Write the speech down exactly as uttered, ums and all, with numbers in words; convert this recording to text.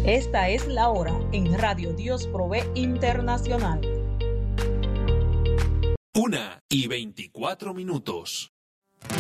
Esta es la hora en Radio Dios Provee Internacional. Una y veinticuatro minutos.